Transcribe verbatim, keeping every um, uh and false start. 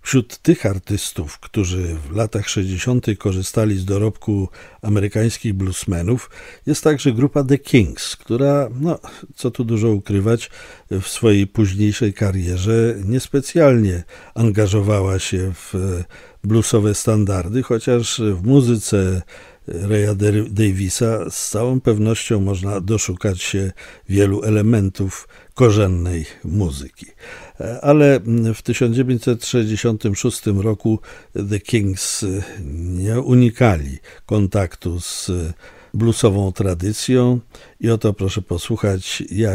Wśród tych artystów, którzy w latach sześćdziesiątych korzystali z dorobku amerykańskich bluesmenów, jest także grupa The Kings, która, no, co tu dużo ukrywać, w swojej późniejszej karierze niespecjalnie angażowała się w bluesowe standardy, chociaż w muzyce Raya Davisa z całą pewnością można doszukać się wielu elementów korzennej muzyki. Ale w tysiąc dziewięćset sześćdziesiątym szóstym roku The Kings nie unikali kontaktu z bluesową tradycją i oto proszę posłuchać, jak